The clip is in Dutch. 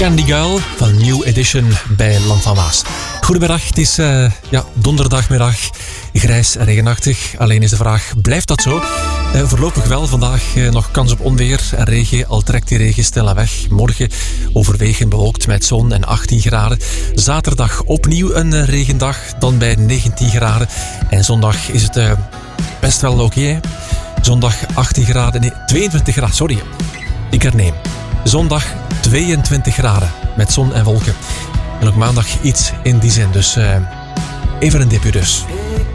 Candy Girl van New Edition bij Land van Waas. Goedemiddag, het is donderdagmiddag, grijs en regenachtig. Alleen is de vraag, blijft dat zo? Voorlopig wel, vandaag nog kans op onweer en regen, al trekt die regen stilaan weg. Morgen overwegend bewolkt met zon en 18 graden. Zaterdag opnieuw een regendag, dan bij 19 graden. En zondag is het best wel oké. Zondag 18 graden, nee, 22 graden, sorry. Ik herneem. Zondag 22 graden met zon en wolken. En ook maandag iets in die zin, dus even een dipje dus.